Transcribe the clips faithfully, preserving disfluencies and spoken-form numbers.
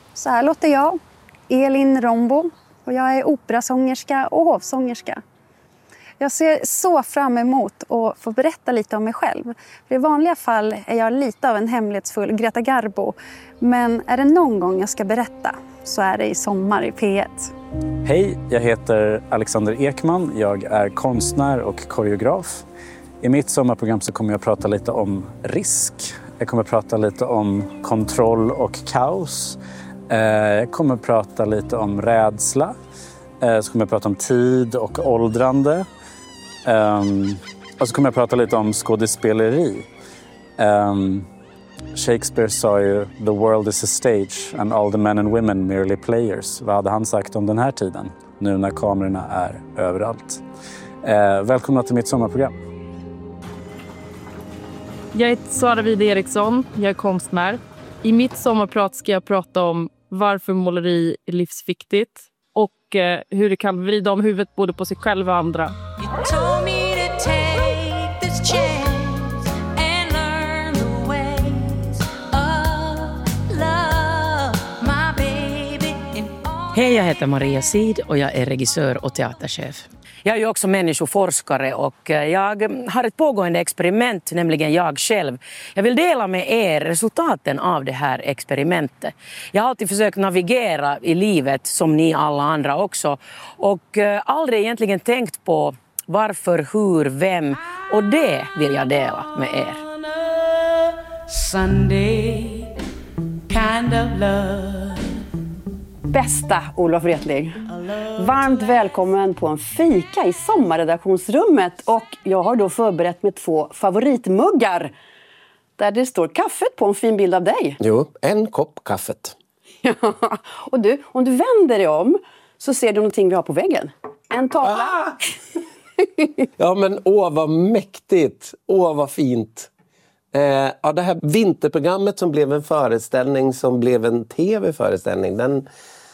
Så här låter jag, Elin Rombo, och jag är operasångerska och hovsångerska. Jag ser så fram emot att få berätta lite om mig själv. För i vanliga fall är jag lite av en hemlighetsfull Greta Garbo. Men är det någon gång jag ska berätta så är det i Sommar i P ett. Hej, jag heter Alexander Ekman. Jag är konstnär och koreograf. I mitt sommarprogram så kommer jag prata lite om risk. Jag kommer prata lite om kontroll och kaos. Jag kommer prata lite om rädsla. Så kommer jag prata om tid och åldrande. Um, och så kommer jag prata lite om skådespeleri. Um, Shakespeare sa ju "The world is a stage and all the men and women merely players". Vad hade han sagt om den här tiden? Nu när kamerorna är överallt. Uh, välkomna till mitt sommarprogram. Jag heter Sara Wide Eriksson, jag är konstnär. I mitt sommarprat ska jag prata om varför måleri är livsviktigt. Och eh, hur det kan vrida om huvudet både på sig själv och andra. Hej, jag heter Maria Sid och jag är regissör och teaterchef. Jag är ju också människoforskare och jag har ett pågående experiment, nämligen jag själv. Jag vill dela med er resultaten av det här experimentet. Jag har alltid försökt navigera i livet som ni alla andra också. Och aldrig egentligen tänkt på varför, hur, vem. Och det vill jag dela med er. Sunday, kind of love. Bästa Olof Wretling. Varmt välkommen på en fika i sommarredaktionsrummet. Och jag har då förberett med två favoritmuggar. Där det står kaffet på en fin bild av dig. Jo, en kopp kaffet. Och du, om du vänder dig om så ser du någonting vi har på väggen. En tavla. Ah! Ja men åh vad mäktigt. Åh vad fint. Eh, ja, det här vinterprogrammet som blev en föreställning som blev en tv-föreställning. Den...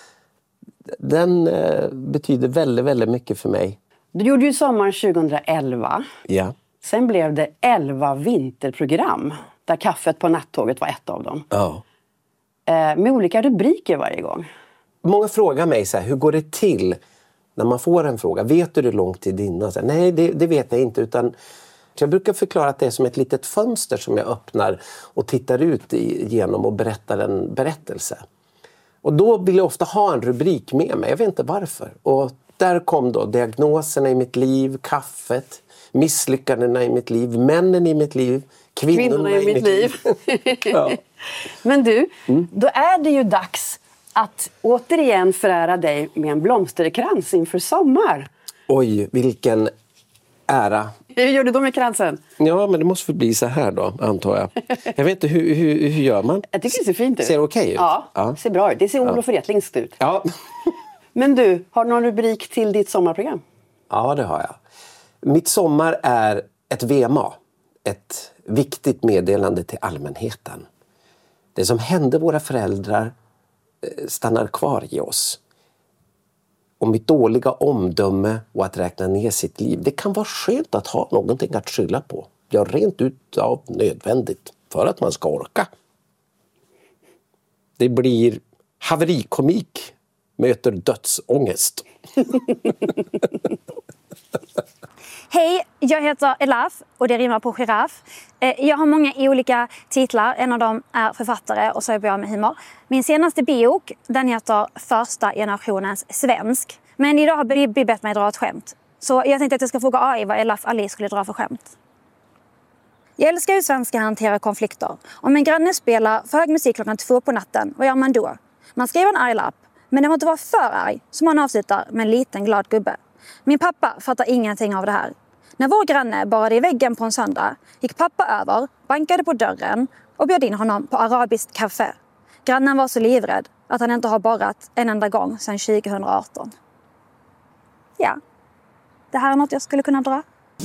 Den eh, betyder väldigt, väldigt mycket för mig. Du gjorde ju sommar tjugoelva. Ja. Sen blev det elva vinterprogram. Där kaffet på nattåget var ett av dem. Ja. Eh, med olika rubriker varje gång. Många frågar mig så här, hur går det till när man får en fråga? Vet du hur lång tid innan? Så här, nej, det, det vet jag inte. Utan jag brukar förklara att det är som ett litet fönster som jag öppnar och tittar ut igenom och berättar en berättelse. Och då vill jag ofta ha en rubrik med mig. Jag vet inte varför. Och där kom då diagnoserna i mitt liv, kaffet, misslyckandena i mitt liv, männen i mitt liv, kvinnorna, kvinnorna i, i mitt liv. liv. Ja. Men du, mm. då är det ju dags att återigen förära dig med en blomsterkrans inför sommar. Oj, vilken ära. Hur gör du då med kransen? Ja, men det måste bli så här då, antar jag. Jag vet inte, hur, hur, hur gör man? Jag tycker det ser fint ut. Ser okej okay ut? Ja, ja, ser bra ut. Det ser Olof Wretlingst ut. Ja. Men du, har du någon rubrik till ditt sommarprogram? Ja, det har jag. Mitt sommar är ett V M A. Ett viktigt meddelande till allmänheten. Det som hände våra föräldrar stannar kvar i oss. Och mitt dåliga omdöme och att räkna ner sitt liv. Det kan vara skönt att ha någonting att skylla på. Ja, rent ut av nödvändigt för att man ska orka. Det blir haverikomik möter dödsångest. Hej, jag heter Elaf och det rimmar på giraff. Jag har många olika titlar. En av dem är författare och så jobbar jag med humor. Min senaste bok, den heter Första generationens svensk. Men idag har Bibi bett mig dra ett skämt. Så jag tänkte att jag ska fråga A I vad Elaf Ali skulle dra för skämt. Jag älskar hur svenskar hanterar konflikter. Om en granne spelar för hög musik klockan två på natten, vad gör man då? Man skriver en arg lapp, men det var inte vara för arg, så man avslutar med en liten glad gubbe. Min pappa fattar ingenting av det här. När vår granne borrade i väggen på en söndag gick pappa över, bankade på dörren och bjöd in honom på arabiskt kaffe. Grannen var så livrädd att han inte har borrat en enda gång sedan tjugohundraarton. Ja, det här är något jag skulle kunna dra.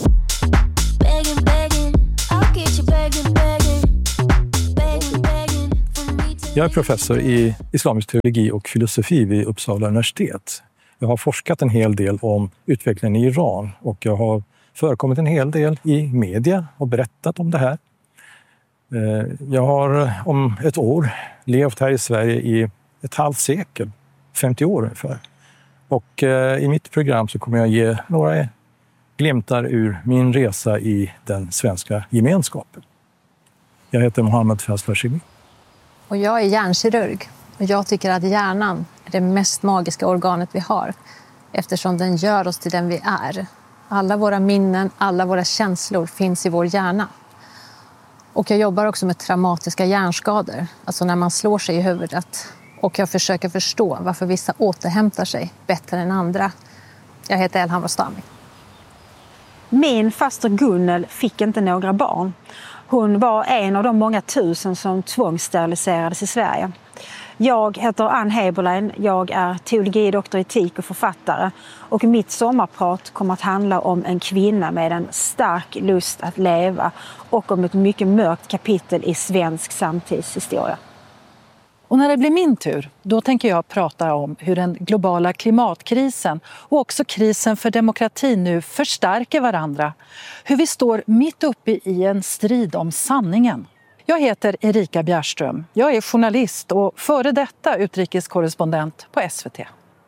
Jag är professor i islamisk teologi och filosofi vid Uppsala universitet. Jag har forskat en hel del om utvecklingen i Iran och jag har förekommit en hel del i media och berättat om det här. Jag har om ett år levt här i Sverige i ett halvt sekel, femtio år ungefär. Och eh, i mitt program så kommer jag ge några glimtar ur min resa i den svenska gemenskapen. Jag heter Mohammed Fazlashimi. Och jag är hjärnkirurg. Och jag tycker att hjärnan är det mest magiska organet vi har. Eftersom den gör oss till den vi är. Alla våra minnen, alla våra känslor finns i vår hjärna. Och jag jobbar också med traumatiska hjärnskador. Alltså när man slår sig i huvudet. Och jag försöker förstå varför vissa återhämtar sig bättre än andra. Jag heter Elham Rostami. Min faster Gunnel fick inte några barn. Hon var en av de många tusen som tvångssteriliserades i Sverige. Jag heter Ann Heberlein, jag är teologidoktor i etik och författare. Och mitt sommarprat kommer att handla om en kvinna med en stark lust att leva. Och om ett mycket mörkt kapitel i svensk samtidshistoria. Och när det blir min tur, då tänker jag prata om hur den globala klimatkrisen och också krisen för demokrati nu förstärker varandra. Hur vi står mitt uppe i en strid om sanningen. Jag heter Erika Bjärström. Jag är journalist och före detta utrikeskorrespondent på S V T.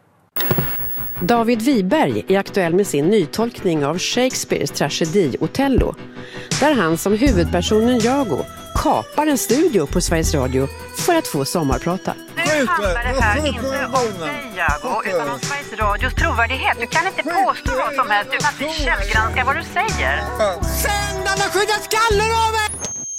David Wiberg är aktuell med sin nytolkning av Shakespeares tragedi Othello. Där han som huvudpersonen Jago kapar en studio på Sveriges Radio för att få sommarprata. Nu handlar det här inte om dig, Jago, utan om Sveriges Radios trovärdighet. Du kan inte påstå vad som helst utan att vi källgranskar vad du säger. Sändarna skjuter skallar av mig!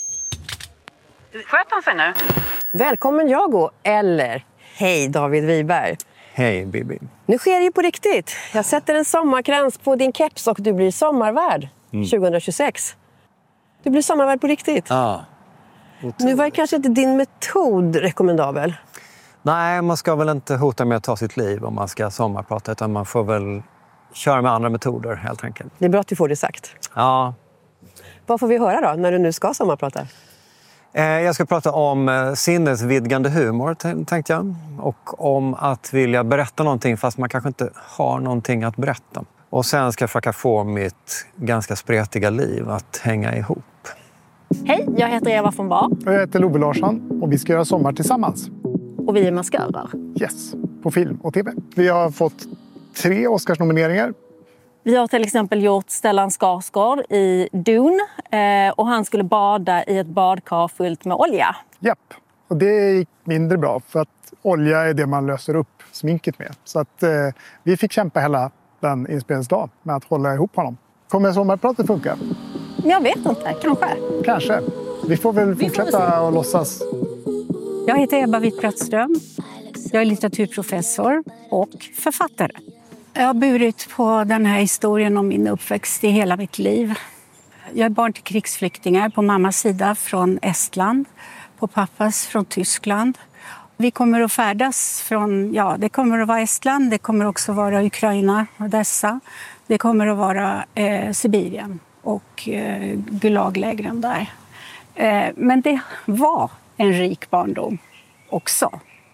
Sköt han sig nu? Välkommen Jago, eller hej David Wiberg. Hej Bibi. Nu sker det ju på riktigt. Jag sätter en sommarkrans på din keps och du blir sommarvärd mm. tjugohundratjugosex. Du blir sommarvärd på riktigt. Ja. Otroligt. Nu var kanske inte din metod rekommendabel. Nej, man ska väl inte hota med att ta sitt liv om man ska sommarprata, utan man får väl köra med andra metoder helt enkelt. Det är bra att du får det sagt. Ja. Vad får vi höra då när du nu ska sommarprata? Jag ska prata om sinnesvidgande humor, tänkte jag. Och om att vilja berätta någonting fast man kanske inte har någonting att berätta. Och sen ska jag försöka få mitt ganska spretiga liv att hänga ihop. Hej, jag heter Eva von Bar. Jag heter Love Larsson och vi ska göra sommar tillsammans. Och vi är maskörer. Yes, på film och tv. Vi har fått tre Oscarsnomineringar. Vi har till exempel gjort Stellan Skarsgård i Dune eh, och han skulle bada i ett badkar fullt med olja. Japp, och det gick mindre bra för att olja är det man löser upp sminket med. Så att eh, vi fick kämpa hela den inspelningsdagen med att hålla ihop honom. Kommer sommarpratet funka? Jag vet inte, kanske. Kanske. Vi får väl vi fortsätta får och låtsas. Jag heter Ebba Witt-Brattström. Jag är litteraturprofessor och författare. Jag har burit på den här historien om min uppväxt i hela mitt liv. Jag är barn till krigsflyktingar på mammas sida från Estland, på pappas från Tyskland. Vi kommer att färdas från, ja, det kommer att vara Estland, det kommer också vara Ukraina, Odessa. Det kommer att vara eh, Sibirien och eh, Gulaglägren där. Eh, men det var en rik barndom också.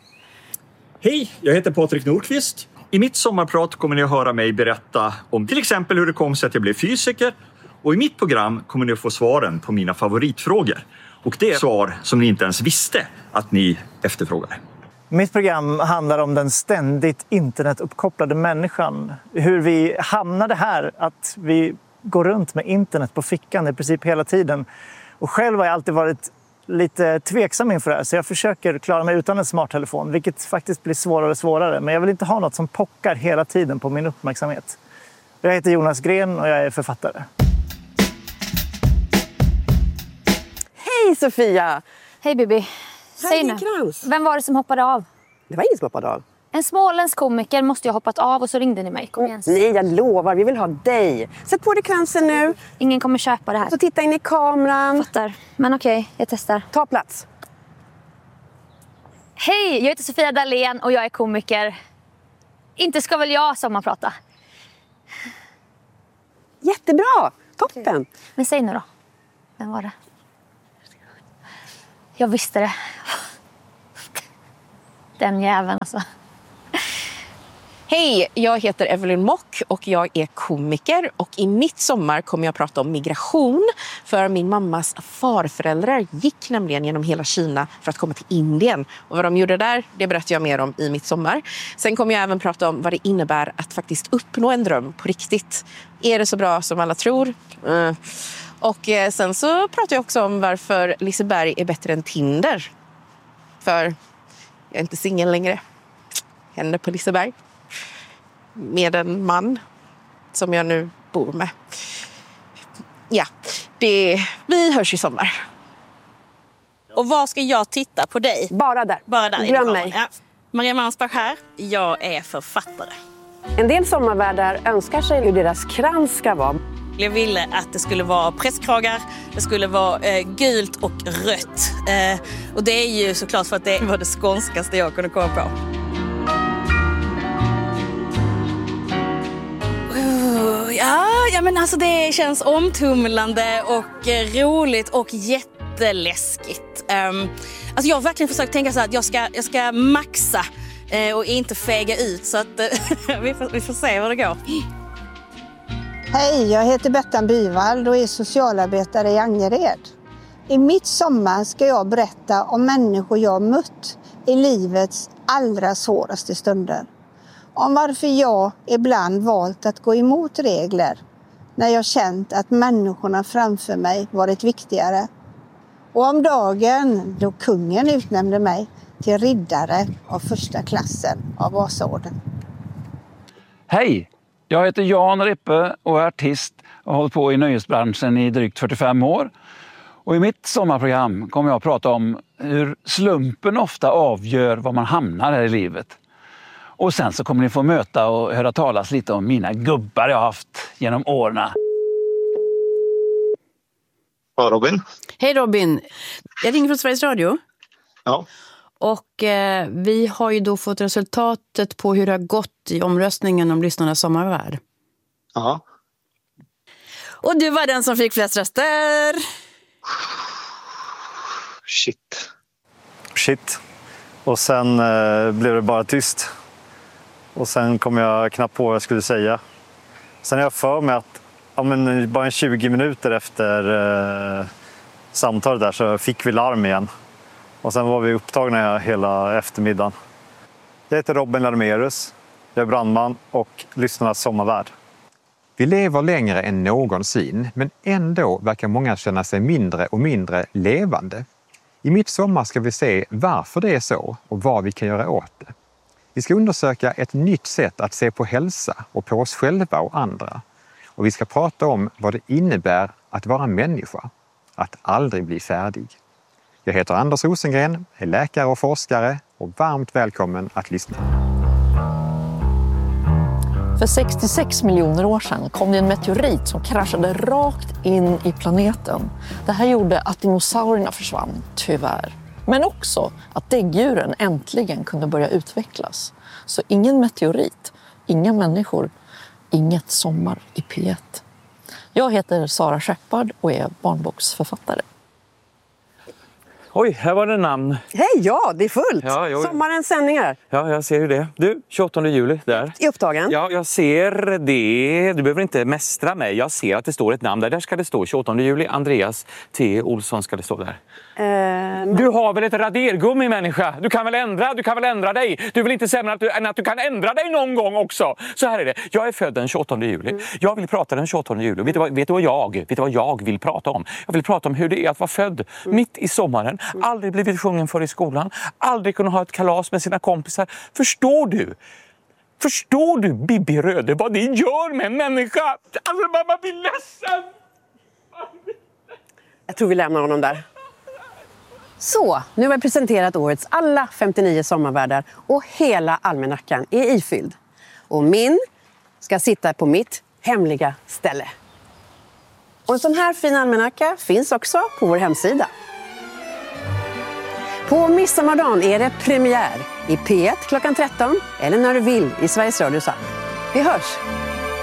Hej, jag heter Patrik Nordqvist. I mitt sommarprat kommer ni att höra mig berätta om till exempel hur det kom sig att jag blev fysiker. Och i mitt program kommer ni att få svaren på mina favoritfrågor. Och det är svar som ni inte ens visste att ni efterfrågade. Mitt program handlar om den ständigt internetuppkopplade människan. Hur vi hamnade här, att vi går runt med internet på fickan i princip hela tiden. Och själv har jag alltid varit lite tveksam inför det här, så jag försöker klara mig utan en smarttelefon, vilket faktiskt blir svårare och svårare. Men jag vill inte ha något som pockar hela tiden på min uppmärksamhet. Jag heter Jonas Gren och jag är författare. Hej Sofia! Hej Bibi. Säg nu, vem var det som hoppade av? Det var ingen som hoppade av. En småländsk komiker måste ju ha hoppat av och så ringde ni mig. Kom igen. Nej, jag lovar. Vi vill ha dig. Sätt på dig kransen nu. Ingen kommer köpa det här. Så titta in i kameran. Fattar. Men okej, okay, jag testar. Ta plats. Hej, jag heter Sofia Dalén och jag är komiker. Inte ska väl jag sommarprata? Jättebra. Toppen. Okay. Men säg nu då. Vem var det? Jag visste det. Den jäveln alltså. Hej, jag heter Evelyn Mock och jag är komiker och i mitt sommar kommer jag prata om migration För min mammas farföräldrar gick nämligen genom hela Kina för att komma till Indien. Och vad de gjorde där, det berättar jag mer om i mitt sommar. Sen kommer jag även prata om vad det innebär att faktiskt uppnå en dröm på riktigt. Är det så bra som alla tror? Mm. Och eh, sen så pratar jag också om varför Liseberg är bättre än Tinder. För jag är inte singel längre. Hände på Liseberg. Med en man som jag nu bor med. Ja, det, vi hörs i sommar. Och vad ska jag titta på dig? Bara där. Bara där. Glöm mig. Ja. Maria Mansbach här. Jag är författare. En del sommarvärdar önskar sig hur deras krans ska vara. Jag ville att det skulle vara presskragar, det skulle vara eh, gult och rött. Eh, och det är ju såklart för att det var det skånskaste jag kunde komma på. Uh, ja, ja, men alltså det känns omtumlande och eh, roligt och jätteläskigt. Um, alltså jag har verkligen försökt tänka så här att jag ska, jag ska maxa eh, och inte fega ut. Så att eh, vi, får, vi får se hur det går. Hej, jag heter Bettan Byvald och är socialarbetare i Angered. I mitt sommar ska jag berätta om människor jag mött i livets allra svåraste stunder. Om varför jag ibland valt att gå emot regler när jag känt att människorna framför mig varit viktigare. Och om dagen då kungen utnämnde mig till riddare av första klassen av Vasaorden. Hej! Jag heter Jan Rippe och är artist och har hållit på i nöjesbranschen i drygt fyrtiofem år. Och i mitt sommarprogram kommer jag att prata om hur slumpen ofta avgör var man hamnar här i livet. Och sen så kommer ni få möta och höra talas lite om mina gubbar jag har haft genom åren. Ja, Robin. Hej Robin, jag ringer från Sveriges Radio. Ja. Och eh, vi har ju då fått resultatet på hur det har gått i omröstningen om lyssnarnas sommarvärd. Ja. Och du var den som fick flest röster. Shit. Shit. Och sen eh, blev det bara tyst. Och sen kom jag knappt på vad jag skulle säga. Sen har jag för mig att ja, men bara tjugo minuter efter eh, samtalet där så fick vi larm igen. Och sen var vi upptagna hela eftermiddagen. Jag heter Robin Larmerus. Jag är brandman och lyssnarnas sommarvärd. Vi lever längre än någonsin, men ändå verkar många känna sig mindre och mindre levande. I mitt sommar ska vi se varför det är så och vad vi kan göra åt det. Vi ska undersöka ett nytt sätt att se på hälsa och på oss själva och andra. Och vi ska prata om vad det innebär att vara människa, att aldrig bli färdig. Jag heter Anders Rosengren, är läkare och forskare och varmt välkommen att lyssna. För sextiosex miljoner år sedan kom det en meteorit som kraschade rakt in i planeten. Det här gjorde att dinosaurierna försvann, tyvärr. Men också att däggdjuren äntligen kunde börja utvecklas. Så ingen meteorit, inga människor, inget sommar i P ett. Jag heter Sara Skeppard och är barnboksförfattare. Oj, här var det namn. Hej, ja, det är fullt. Ja, jag... Sommarens sändningar. Ja, jag ser ju det. Du, tjugoåttonde juli, där. I upptagen. Ja, jag ser det. Du behöver inte mästra mig. Jag ser att det står ett namn där. Där ska det stå tjugoåttonde juli. Andreas T. Olsson ska det stå där. Uh, du har väl ett radergummi, människa? Du kan väl ändra, du kan väl ändra dig? Du vill inte sämre att du, än att du kan ändra dig någon gång också. Så här är det. Jag är född den tjugoåttonde juli. Mm. Jag vill prata den tjugoåttonde juli. Vet du, vad, vet du vad jag? Vet du vad jag vill prata om? Jag vill prata om hur det är att vara född mm. mitt i sommaren. Mm. Aldrig blivit sjungen för i skolan. Aldrig kunna ha ett kalas med sina kompisar. Förstår du? Förstår du, Bibi Röde, vad det gör med en människa? Alltså, man blir ledsen. Jag tror vi lämnar honom där. Så, nu har jag presenterat årets alla femtionio sommarvärdar och hela almanackan är ifylld. Och min ska sitta på mitt hemliga ställe. Och en sån här fin almanacka finns också på vår hemsida. På midsommardagen är det premiär i P ett klockan tretton eller när du vill i Sveriges Radios app. Vi hörs!